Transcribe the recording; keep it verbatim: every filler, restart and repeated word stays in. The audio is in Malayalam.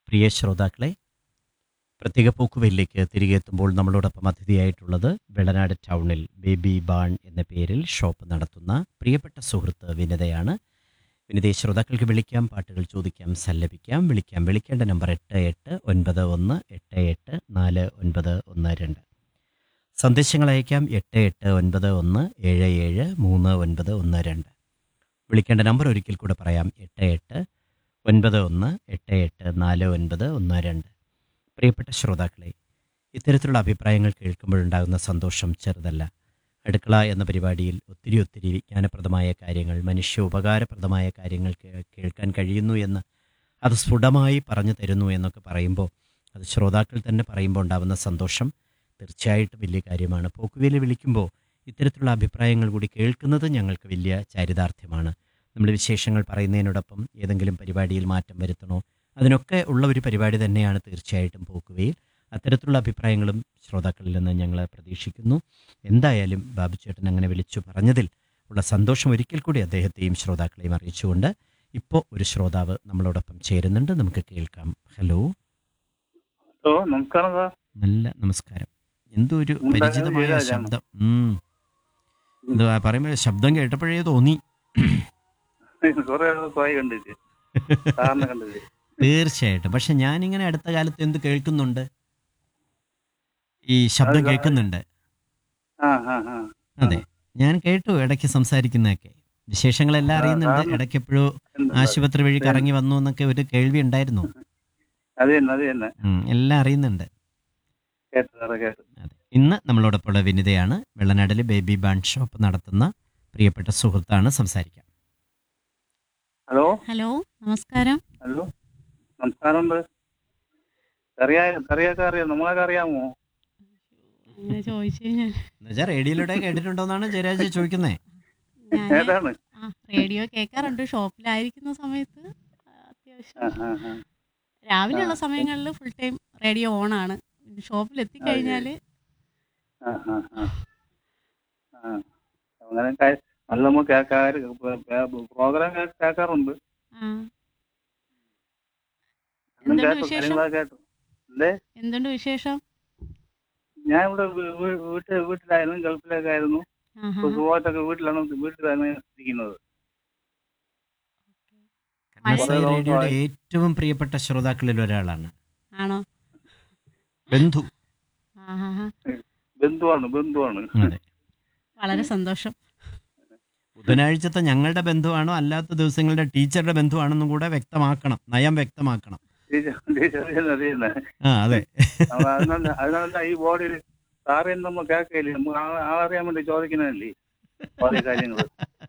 പ്രിയ ശ്രോതാക്കളെ, പ്രത്യേക പോക്കുവെല്ലിലേക്ക് തിരികെ എത്തുമ്പോൾ നമ്മളോടൊപ്പം അതിഥിയായിട്ടുള്ളത് വെള്ളനാട് ടൗണിൽ ബേബി ബാൺ എന്ന പേരിൽ ഷോപ്പ് നടത്തുന്ന പ്രിയപ്പെട്ട സുഹൃത്ത് വിനിതയാണ്. വിനിതയെ ശ്രോതാക്കൾക്ക് വിളിക്കാം, പാട്ടുകൾ ചോദിക്കാം, സല്ലപിക്കാം. വിളിക്കാം. വിളിക്കേണ്ട നമ്പർ എട്ട് എട്ട് ഒൻപത് ഒന്ന് എട്ട് എട്ട് നാല് ഒൻപത് ഒന്ന് രണ്ട്. സന്ദേശങ്ങൾ അയക്കാം എട്ട് എട്ട് ഒൻപത് ഒന്ന് ഏഴ് ഏഴ് മൂന്ന് ഒൻപത് ഒന്ന് രണ്ട്. വിളിക്കേണ്ട നമ്പർ ഒരിക്കൽ കൂടെ പറയാം, എട്ട് എട്ട് ഒൻപത് ഒന്ന് എട്ട് എട്ട് നാല് ഒൻപത് ഒന്ന് രണ്ട്. പ്രിയപ്പെട്ട ശ്രോതാക്കളെ, ഇത്തരത്തിലുള്ള അഭിപ്രായങ്ങൾ കേൾക്കുമ്പോഴുണ്ടാകുന്ന സന്തോഷം ചെറുതല്ല. അടുക്കള എന്ന പരിപാടിയിൽ ഒത്തിരി ഒത്തിരി വിജ്ഞാനപ്രദമായ കാര്യങ്ങൾ, മനുഷ്യ ഉപകാരപ്രദമായ കാര്യങ്ങൾ കേ- കേൾക്കാൻ കഴിയുന്നു എന്ന്, അത് സ്ഫുടമായി പറഞ്ഞു തരുന്നു എന്നൊക്കെ പറയുമ്പോൾ, അത് ശ്രോതാക്കൾ തന്നെ പറയുമ്പോൾ ഉണ്ടാകുന്ന സന്തോഷം തീർച്ചയായിട്ടും വലിയ കാര്യമാണ്. പോക്കുവേലി വിളിക്കുമ്പോൾ ഇത്തരത്തിലുള്ള അഭിപ്രായങ്ങൾ കൂടി കേൾക്കുന്നത് ഞങ്ങൾക്ക് വലിയ ചാരിതാർത്ഥ്യമാണ്. നമ്മൾ വിശേഷങ്ങൾ പറയുന്നതിനോടൊപ്പം ഏതെങ്കിലും പരിപാടിയിൽ മാറ്റം വരുത്തണോ, അതിനൊക്കെ ഉള്ള ഒരു പരിപാടി തന്നെയാണ് തീർച്ചയായിട്ടും പോക്കുവെയിൽ. അത്തരത്തിലുള്ള അഭിപ്രായങ്ങളും ശ്രോതാക്കളിൽ നിന്ന് ഞങ്ങൾ പ്രതീക്ഷിക്കുന്നു. എന്തായാലും ബാബുചേട്ടൻ അങ്ങനെ വിളിച്ചു പറഞ്ഞതിൽ ഉള്ള സന്തോഷം ഒരിക്കൽ കൂടി അദ്ദേഹത്തെയും ശ്രോതാക്കളെയും അറിയിച്ചുകൊണ്ട് ഇപ്പോൾ ഒരു ശ്രോതാവ് നമ്മളോടൊപ്പം ചേരുന്നുണ്ട്. നമുക്ക് കേൾക്കാം. ഹലോ. ഹലോ, നമസ്കാരം സാർ. നല്ല നമസ്കാരം. എന്തോ ഒരു മുണ്ടാക്കുന്നത് പരിചിതമായ ജയരാജാണ്. ശബ്ദം. ഉം. എന്തുവാ പറയുമ്പോൾ ശബ്ദം കേട്ടപ്പോഴേ തോന്നി. കുറെ പോയി കണ്ടിട്ട് സാറിനെ കണ്ടിട്ട്. തീർച്ചയായിട്ടും. പക്ഷെ ഞാനിങ്ങനെ അടുത്ത കാലത്ത് എന്ത് കേൾക്കുന്നുണ്ട്, ഈ ശബ്ദം അത് കേൾക്കുന്നുണ്ട്. ആ ആ ആ അതെ, ഞാൻ കേട്ടു ഇടയ്ക്ക് സംസാരിക്കുന്നതൊക്കെ. വിശേഷങ്ങളെല്ലാം ആ, അറിയുന്നുണ്ട്. സാറിന് ഇടയ്ക്ക് എപ്പോഴും എന്താ? ആശുപത്രി വഴി കറങ്ങി വന്നു എന്നൊക്കെ ഒരു കേൾവി ഉണ്ടായിരുന്നു. അത് തന്നെ അത് തന്നെ ഉം, എല്ലാം അറിയുന്നുണ്ട്. കേട്ടു സാറേ കേട്ടു. അതെ, ഇന്ന് നമ്മളോടൊപ്പമുള്ള വിനിതയാണ്. വെള്ളനാടിലെ ബേബി ബാൺ ഷോപ്പ് നടത്തുന്ന പ്രിയപ്പെട്ട സുഹൃത്താണ്. സംസാരിക്കാം. ഹലോ ഹലോ, നമസ്കാരം. ഹലോ നമസ്കാരം. കറിയാ കറിയൊക്കെ അറിയാം, നമ്മളൊക്കെ അറിയാമോ? അങ്ങനെ ചോദിച്ചു കഴിഞ്ഞാൽ എന്നുവെച്ചാൽ റേഡിയോയിലൂടെ കേട്ടിട്ടുണ്ടോന്നാണ് ജയരാജ് ചോദിക്കുന്നത്. ഞാൻ ഏതാണ്? ആ റേഡിയോ കേൾക്കാറുണ്ട് ഷോപ്പിലായിരിക്കുന്ന സമയത്ത്. ആ, ആ അത്യാവശ്യം ആ ആ രാവിലെയുള്ള ആ സമയങ്ങളിൽ ഫുൾ ടൈം റേഡിയോ ഓൺ ആണ്. ഷോപ്പിൽ അത് എത്തിക്കഴിഞ്ഞാൽ ശരി. ആ ആ ആ ആ അങ്ങനെ ക- നല്ല നമ്മൾ കേൾക്കാറ് പ്രോഗ്രാം കേൾക്കാറുണ്ട്. അന്നും എന്തുണ്ട് കേട്ടു, വിശേഷം? കാര്യങ്ങളൊക്കെ കേട്ടു. എന്തേ? എന്തുണ്ട് വിശേഷം? ഞാൻ ഇവിടെ വീട്ടിൽ വീട്ടിലായിരുന്നു, ഗൾഫിലൊക്കെ ആയിരുന്നു. ആഹാ. ഇപ്പൊ സുഖമായിട്ടൊക്കെ വീട്ടിലാണ് വീട്ടിലാണ് ഇരിക്കുന്നത്. മഴ കുറെ കരുണാസായി റേഡിയോയുടെ ദിവസമായി. ഏറ്റവും പ്രിയപ്പെട്ട ശ്രോതാക്കളിൽ ഒരാളാണ്. ആണോ? ബന്ധു. ആഹാ. ബന്ധുവാണ് ബന്ധുവാണ്. അതെ. വളരെ സന്തോഷം. ബുധനാഴ്ചത്തെ ഞങ്ങളുടെ ബന്ധുവാണോ അല്ലാത്ത ദിവസങ്ങളുടെ ടീച്ചറുടെ ബന്ധുവാണെന്നും കൂടെ വ്യക്തമാക്കണം, നയം വ്യക്തമാക്കണം. ടീച്ചർ ടീച്ചർ ചെയ്യുന്നത് അത് തന്നെ. ആ അതെ. അപ്പൊ അതിനല്ല അതിനല്ല ഈ ബോഡിയിൽ സാറിന് നമ്മൾ കേൾക്കില്ലേ, നമുക്ക് ആ- ആളറിയാൻ വേണ്ടി ചോദിക്കുന്നതല്ലേ ഓരോ കാര്യങ്ങൾ.